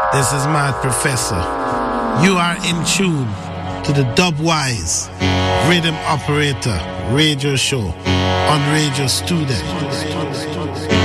This is Mad Professor. You are in tune to the Dubwise Rhythm Operator Radio Show on Radio Student.